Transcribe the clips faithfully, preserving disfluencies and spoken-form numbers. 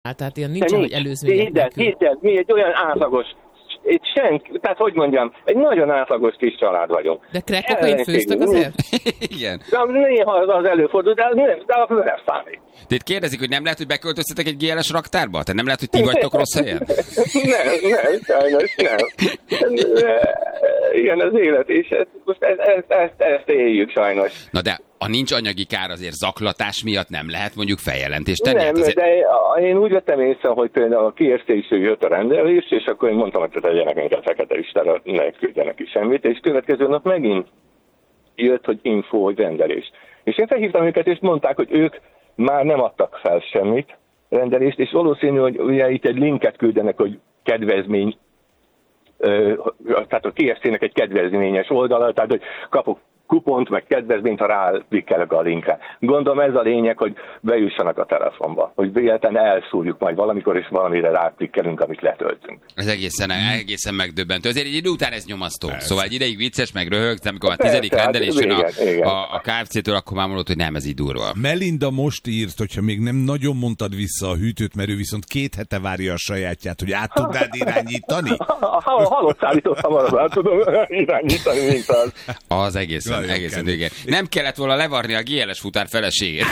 Tehát ilyen nincs, hogy előzmények. Hidd el, hidd el, mi egy olyan átlagos, itt senki, tehát hogy mondjam, egy nagyon átlagos kis család vagyunk. De krekkokain főztek azért? Igen. De néha az előfordul, de az nem, de az nem számít. Tehát kérdezik, hogy nem lehet, hogy beköltöztetek egy gé el es raktárba? Tehát nem lehet, hogy ti vagytok rossz helyen? nem, nem, sajnos nem. Igen, az élet, és ezt, most ezt, ezt, ezt, ezt éljük sajnos. Na de ha nincs anyagi kár, azért zaklatás miatt nem lehet mondjuk feljelentést tenni? Nem, azért... de én úgy vettem észre, hogy például a kiértékű jött a rendelés, és akkor én mondtam, hogy tegyenek minket fekete listára, ne küldjenek ki semmit, és következő nap megint jött, hogy info, hogy rendelés. És én felhívtam őket, és mondták, hogy ők már nem adtak fel semmit rendelést, és valószínű, hogy ugye itt egy linket küldenek, hogy kedvezmény, tehát a té es cé-nek egy kedvezményes oldala, tehát hogy kapok kupont, meg kedvezményt, ha ráklikkelek a linkre. Gondolom ez a lényeg, hogy bejussanak a telefonba, hogy véletlenül elszúrjuk majd valamikor, és valamire ráklikkelünk, amit letöltünk. Ez egészen, egészen megdöbbentő. Azért egy idő után ez nyomasztó. Persze. Szóval egy ideig vicces, meg röhögsz, amikor a tizedik rendelés jön a, a, a ká ef cé-től, akkor már mondod, hogy nem, ez így durva. Melinda most írt, hogyha még nem nagyon mondtad vissza a hűtőt, mert ő viszont két hete várja a sajátját, hogy át tudnád irányítani? Ha halott szállítottam, arra tudom irányítani, mint az. Az egészen. Egészen igen. Nem kellett volna levarni a gé el es futár feleségét.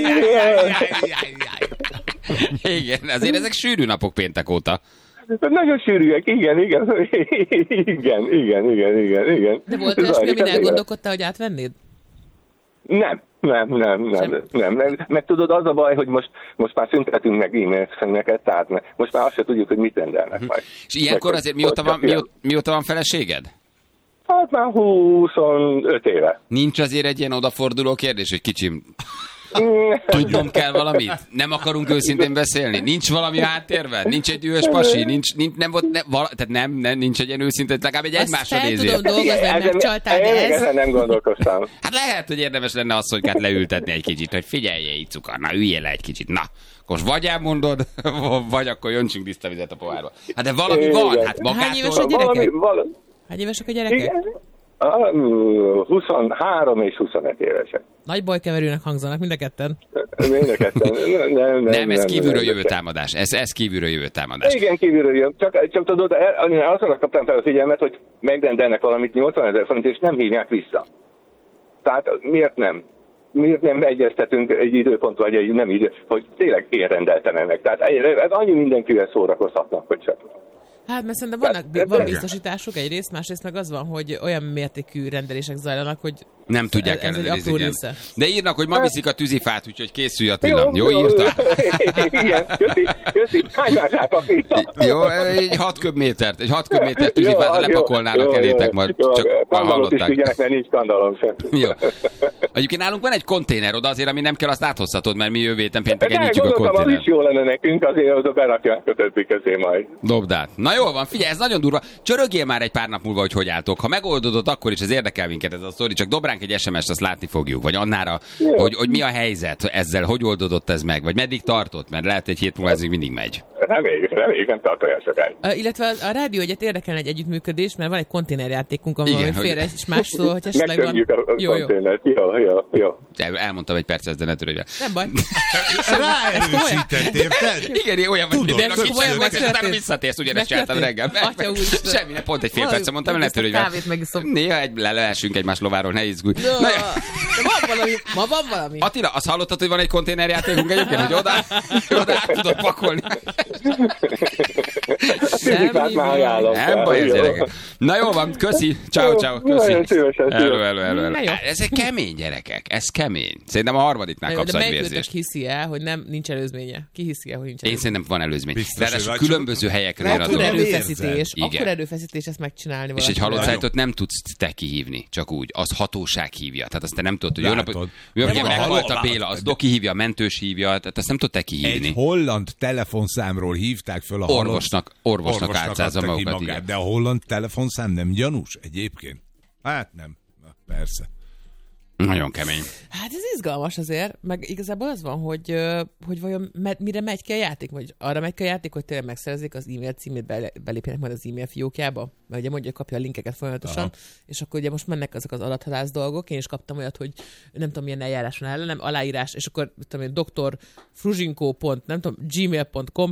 Igen, azért ezek sűrű napok péntek óta. Nagyon sűrűek, igen, igen. Igen, igen, igen, igen, igen. De volt olyasmi, amin elgondolkodtál, hogy átvennéd? Nem, nem, nem, nem, nem, nem. Meg tudod, az a baj, hogy most, most már szüntetünk meg e-mail-szeneket, tehát most már azt se tudjuk, hogy mit rendelnek majd. És ilyenkor azért mióta van, mióta, mióta van feleséged? Hát már huszonöt éve. Nincs azért egy ilyen odaforduló kérdés, hogy kicsim, tudnom kell valamit? Nem akarunk őszintén beszélni? Nincs valami háttérben? Nincs egy üvös pasi? Nincs, nincs, nem volt, ne, vala, tehát nem, nem, nincs egy ilyen őszintén, legalább egy egymásra nézés. Azt fel tudom dolgozni, hogy megcsaltál, de ez... Ezen nem gondolkoztam. Hát lehet, hogy érdemes lenne asszonykát leültetni egy kicsit, hogy figyelj, így cukor, na üljél le egy kicsit, na. Most vagy elmondod, vagy akkor jöntsünk tiszta vizet a pohárba. Hát de valami igen. Van, hát magától... Hány éves a gyerekek? Hány évesek a gyerekek? Igen. huszonhárom és huszonöt évesek. Nagy bajkeverőnek hangzanak mind a ketten. Mind a ketten. Nem, nem, nem, nem ez nem, kívülről nem, jövő nem. támadás. Ez, ez kívülről jövő támadás. Igen, kívülről jön. Csak, csak tudod, azonnak kaptam fel a figyelmet, hogy megrendelnek valamit nyolcvanezer forint, és nem hívják vissza. Tehát miért nem? Miért nem egyeztetünk egy időpont, vagy egy nem idő, hogy tényleg én rendeltem ennek. Tehát ez annyi mindenkivel szórakozhatnak, hogy csak. Hát, mert szerintem vannak, van biztosításuk egyrészt, másrészt meg az van, hogy olyan mértékű rendelések zajlanak, hogy nem tudják ez, ez ellenőrizni. De írnak, hogy ma viszik a tűzifát, úgyhogy készülj Attila. Jó, jó, jó írta? Igen, köszi, köszi. Hány mását a pizza? Jó, egy hat köbmétert, egy hat köbmétert tűzifát lepakolnának jó, elétek, majd jó, csak már hallották. Is figyelnek, mert nincs skandalom sem. Jó. Egyébként nálunk van egy konténer oda azért, ami nem kell, azt áthozhatod, mert mi jövő héten pénteken nyitjuk a konténert. Az is jó lenne nekünk, azért azok berakják a többi közé majd. Dobd át. Na jól van, figyelj, ez nagyon durva. Csörögjél már egy pár nap múlva, hogy hogy álltok. Ha megoldódott, akkor is ez érdekel minket ez a sztori, csak dob ránk egy es em est, azt látni fogjuk. Vagy annára, hogy, hogy mi a helyzet ezzel, hogy oldódott ez meg, vagy meddig tartott, mert lehet egy hét múlva ez még mindig megy. Reméljük, reméljük, nem tart olyan sokáig. Uh, illetve a, a rádió egyet érdekelne egy együttműködés, mert van egy konténerjátékunk, ahol félre és más szó, hogy esetleg van... a jó, konténert. Jó, jó, jó. Elmondtam egy percet, de ne törődj. Nem baj. Ráerősített, érted? Igen, olyan vagy, Tudom, hogy a kicsit megszülettem, visszatérsz, ugyanezt csináltam reggel. Semmi, pont egy fél percet mondtam, ne törődj. Néha egy leleessünk egymás lováról, ne izgulj. De van valami, ma van valami. Attila, azt hallottad, hogy van egy konténerjátékunk egyébként, hogy oda, oda át tudod pakolni. Semmi van. Nem baj, ez gyerekek. Na jó van, köszi. Ciao, ciao. Köszi. Hello, hello, hello. Ezek kemény gyerekek, ez kemény. Szerintem a harmadiknál kapsz agyvérzést. De melyikőtök hiszi el, hogy nem, nincs előzménye? Ki hiszi el, hogy nincs előzménye? Én szerintem van előzmény. Biztos, de ez különböző helyekre ér Akkor erőfeszítés. Akkor erőfeszítés ezt megcsinálni valaki. És egy halott szállítót nem tudsz te kihívni, csak úgy. Az hatóság hívja. Tehát azt te nem tudod, hogy jó napot, jó napot, meghalt a Béla, az Doki hívja, a mentős hívja, tehát azt nem tudod te kihívni. Egy holland telefonszámról hívták föl a orvosnak, orvosnak, orvosnak álcázza magukat. Magát, de a holland telefonszám nem gyanús egyébként? Hát nem. Na, persze. Nagyon kemény. Hát ez izgalmas azért, meg igazából az van, hogy, hogy vajon me- mire megy ki a játék, vagy arra megy ki a játék, hogy tényleg megszerezik az e-mail címét, be- belépjenek majd az e-mail fiókjába, mert ugye mondja, hogy kapja a linkeket folyamatosan, aha, és akkor ugye most mennek azok az adathalász dolgok, én is kaptam olyat, hogy nem tudom, milyen eljárás van ellenem, aláírás, és akkor tudom én, doktor fruzsinkó pont nem tudom, gmail pont com,